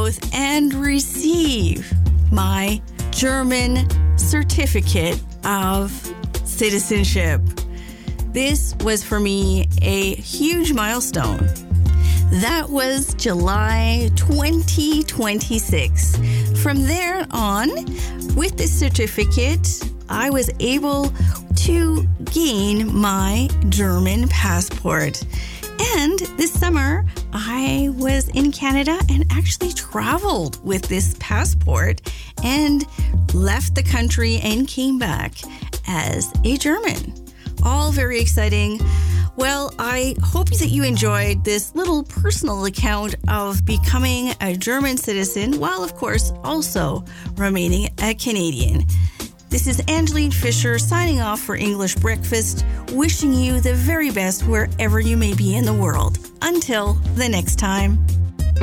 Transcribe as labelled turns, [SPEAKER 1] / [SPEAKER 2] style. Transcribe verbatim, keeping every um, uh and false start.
[SPEAKER 1] oath and receive my German certificate of citizenship. This was for me a huge milestone. That was July twenty twenty-six. From there on, with this certificate, I was able to gain my German passport. And this summer, I was in Canada and actually traveled with this passport and left the country and came back as a German. All very exciting. Well, I hope that you enjoyed this little personal account of becoming a German citizen, while of course also remaining a Canadian. This is Angeline Fisher signing off for English Breakfast, wishing you the very best wherever you may be in the world. Until the next time.